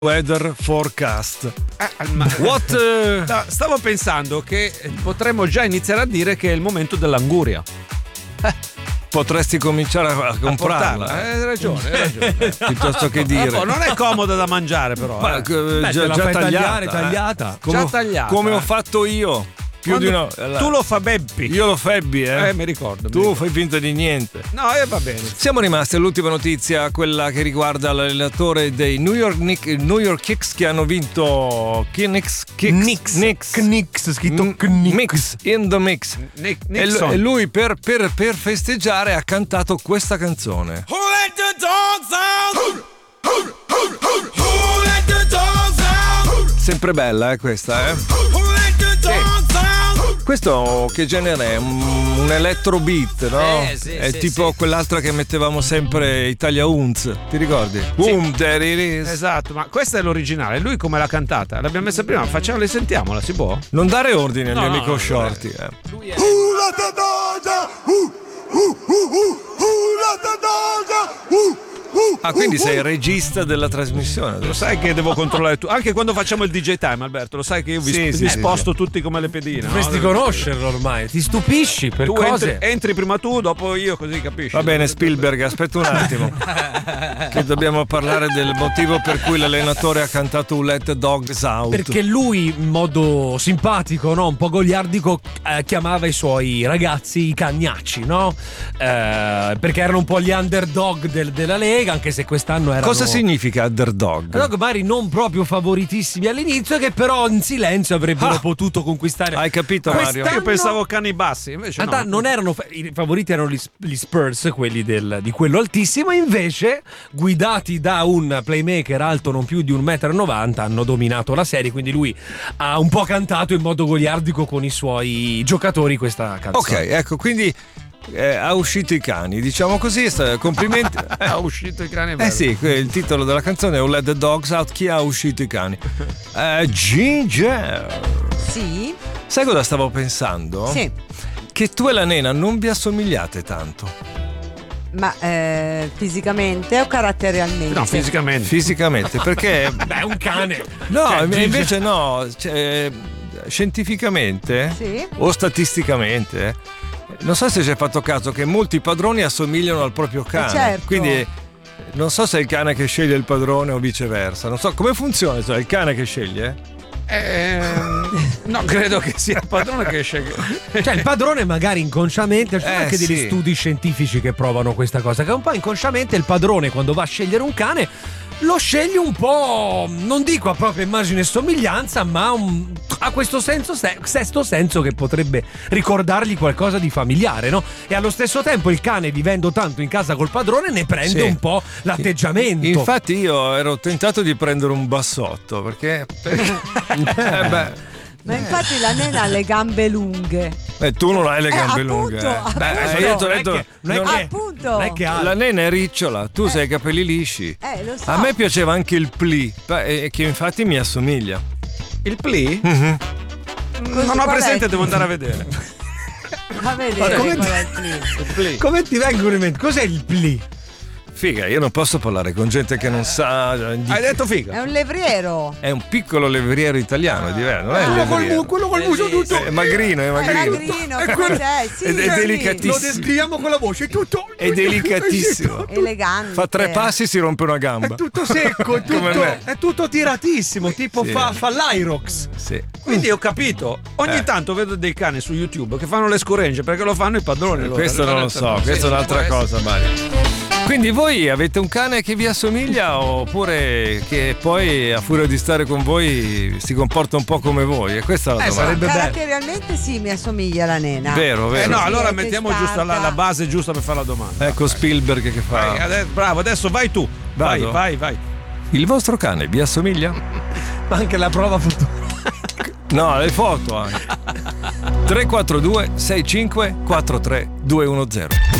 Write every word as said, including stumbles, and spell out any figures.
Weather forecast. Eh, ma... What? Uh... No, stavo pensando che potremmo già iniziare a dire che è il momento dell'anguria. Eh. Potresti cominciare a, a comprarla. A eh, hai ragione, hai ragione. Piuttosto che dire. Oh, non è comoda da mangiare, però. Ma, eh. Beh, già, la già fai tagliata, tagliare, tagliata. Come, già tagliata. Come eh. ho fatto io. Più Quando di una... Tu lo fa Beppi. Io lo febbi, eh. Eh, mi ricordo. Tu mi ricordo. fai finta di niente. No, eh, va bene. Siamo rimasti all'ultima notizia, quella che riguarda l'allenatore dei New York, Nick, New York Knicks che hanno vinto Knicks, Knicks, Knicks, Knicks, scritto Knicks. Mix, in the mix. Nick, e, l- e lui per, per, per festeggiare ha cantato questa canzone. Who let the dogs out? Who let the dogs out? Sempre bella, eh, questa, eh? Who let the dogs out? Questo che genere è? Un, un electro beat, no? Eh, sì, è sì, tipo sì. quell'altra che mettevamo sempre Italia Unz, ti ricordi? Boom, there it is. Esatto, ma questa è l'originale. Lui come l'ha cantata? L'abbiamo messa prima, facciamola e sentiamola, si può? Non dare ordini al No, mio no, amico no, Shorty. Eh. Who let the dogs out? Who, who, who, who, who let the dogs out? Who? Ah, quindi sei il regista della trasmissione Lo adesso. sai che devo controllare tu. Anche quando facciamo il D J time, Alberto, lo sai che io vi, Sì, vi sì, sì, sposto tutti come le pedine. Dovresti no? conoscerlo ormai, ti stupisci per Tu cose. entri, entri prima tu, dopo io, così capisci. Va bene, Spielberg, aspetta un attimo. Che dobbiamo parlare del motivo per cui l'allenatore ha cantato Who Let the Dogs Out. Perché lui, in modo simpatico, no? Un po' goliardico, eh, chiamava i suoi ragazzi i cagnacci, no? Eh, perché erano un po' gli underdog del- della Lega, anche se quest'anno erano. Cosa significa underdog? Underdog magari non proprio favoritissimi all'inizio, che però in silenzio avrebbero Ah. potuto conquistare. Hai capito, Mario? Io pensavo cani bassi, invece In realtà no. non erano fa- i favoriti, erano gli, gli Spurs, quelli del, di quello altissimo. Invece, guidati da un playmaker alto non più di un metro e novanta, hanno dominato la serie. Quindi lui ha un po' cantato in modo goliardico con i suoi giocatori questa canzone. Ok, ecco, quindi eh, ha uscito i cani, diciamo così. sta- Complimenti. È uscito i cani Eh sì, que- il titolo della canzone è Who Let the Dogs Out. Chi ha uscito i cani? Eh, Ginger. Sì, Sai cosa stavo pensando? sì, Che tu e la nena non vi assomigliate tanto. ma eh, fisicamente o caratterialmente? No, fisicamente. Fisicamente, perché Beh, è un cane. no, Cioè, Ginger- invece no, cioè, scientificamente Sì. o statisticamente, non so se ci hai fatto caso che molti padroni assomigliano al proprio cane. certo. Quindi non so se è il cane che sceglie il padrone o viceversa. Non so come funziona, cioè, è il cane che sceglie? Ehm, no, credo che sia il padrone che sceglie. Cioè, il padrone magari inconsciamente, ci sono Eh, anche degli sì. studi scientifici che provano questa cosa, che un po' inconsciamente il padrone, quando va a scegliere un cane, lo sceglie un po', non dico a propria immagine e somiglianza, ma un- ha questo senso, se- sesto senso che potrebbe ricordargli qualcosa di familiare, no? E allo stesso tempo il cane, vivendo tanto in casa col padrone, ne prende Sì. un po' l'atteggiamento. Infatti io ero tentato di prendere un bassotto perché, perché eh beh, Ma infatti la nena ha le gambe lunghe. eh, tu non hai le Eh, gambe appunto, lunghe. eh. appunto. Beh, io ti ho non è detto, che- non è non- che- Appunto. non è che ha- la nena è ricciola, tu sei i capelli lisci. Eh, lo so. A me piaceva anche il pli, beh, e che infatti mi assomiglia. Il pli? Mhm. Così, Non ho qual è presente, il devo pli? andare a vedere. Ma vedere come- qual è il pli. Il pli. Come ti vengono in mente? Cos'è il pli? Figa, io non posso parlare con gente che non sa. di- Hai detto È figa? un levriero. È un piccolo levriero italiano, è diverso, non è il Quello col, levriero. mu- quello col muso tutto. È magrino, è È magrino. magrino, È come quello- te, sì. ed è sì. delicatissimo. Lo descriviamo con la voce, è tutto. È delicatissimo. Elegante. Fa tre passi e si rompe una gamba. È tutto secco, è Come tutto, me. è tutto tiratissimo, tipo Sì. fa, fa l'Irox. Sì. Quindi ho capito. Ogni Eh. tanto vedo dei cani su YouTube che fanno le scoregge perché lo fanno i padroni. loro. Questo non lo so, Sì, questa è un'altra può cosa, Mario. Quindi voi avete un cane che vi assomiglia oppure che poi a furia di stare con voi si comporta un po' come voi? E questa è la Eh, domanda. sarebbe bello. Caratterialmente sì, mi assomiglia alla nena. Vero, essere. Eh vero. no, allora Sì, è mettiamo testarda. giusta la, la base giusta per fare la domanda. Ecco Spielberg che Vai, fa. ade- bravo, adesso vai tu. Vai, Vado? vai, vai. Il vostro cane vi assomiglia? Ma anche la prova futura. No, le foto anche. tre quattro due sei cinque quattro tre due uno zero.